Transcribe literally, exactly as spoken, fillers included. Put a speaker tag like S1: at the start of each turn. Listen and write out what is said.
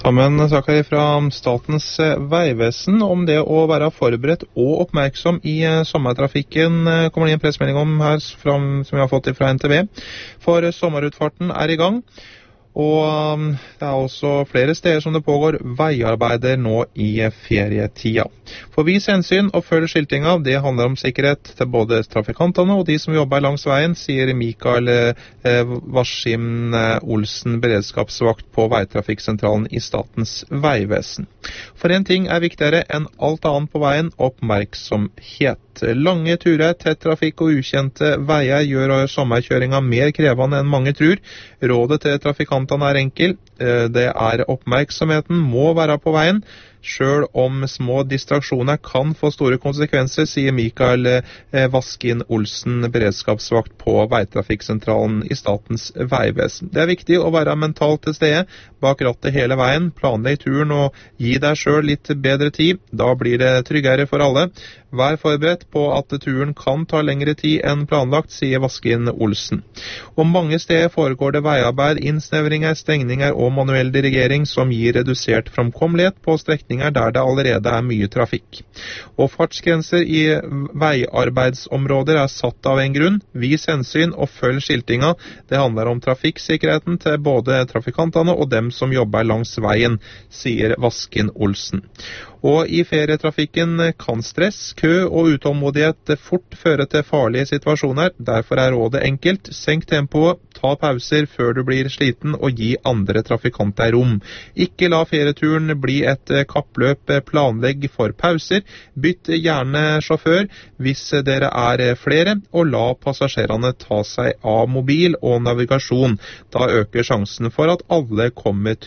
S1: sammen saker fra Statens vegvesen om det å være forberedt og oppmerksom i sommertrafikken. Kommer det en pressmelding om her fra, som vi har fått fra N T V. For sommerutfarten er i gang. Og det er også flere steder som det pågår veiarbeider nå i ferietida. For vis hensyn og følg skiltinga, det handler om sikkerhet til både trafikantene og de som jobber langs veien, sier Mikael eh, Varsim Olsen, beredskapsvakt på Veitrafikksentralen i Statens vegvesen. For en ting er viktigere enn alt annet på veien, oppmerksomhet. Lange turer, tett trafikk og ukjente veier gjør sommerkjøringa mer krevende enn mange tror. Rådet til trafikantene er enkel. Det er oppmerksomheten må være på veien. Selv om små distraksjoner kan få store konsekvenser, sier Mikael Vaskin Olsen, beredskapsvakt på Veitrafikksentralen i Statens vegvesen. Det er viktig å være mentalt til stede bak rattet hele veien, planlegg turen og gi deg selv litt bedre tid. Da blir det tryggere for alle. Vær forberedt på at turen kan ta lengre tid enn planlagt, sier Vaskin Olsen. Og mange steder foregår det veiarbeid, innsnevringer, stengninger og manuell dirigering som gir redusert framkommelighet på strekninger der det allerede er mye trafikk. Og fartsgrenser i veiarbeidsområder er satt av en grunn. Vis hensyn og følg skiltinga. Det handler om trafikksikkerheten til både trafikantene og dem som jobber langs veien, sier Vaskin Olsen. Og i ferietrafikken kan stress, kø og utålmodighet fort føre til farlige situasjoner. Derfor er rådet enkelt. Senk tempoet, ta pauser før du blir sliten og gi andre trafikanter rom. Ikke la ferieturen bli et kappløp, planlegg for pauser. Bytt gjerne sjåfør hvis dere er flere, og la passasjerene ta seg av mobil og navigasjon. Da øker sjansen for at alle kommer